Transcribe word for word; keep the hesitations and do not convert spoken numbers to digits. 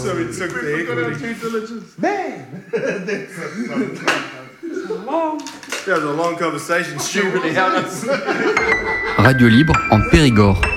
So he took the equity. Man! That was a long conversation. Stu really helped us. Radio Libre en Périgord.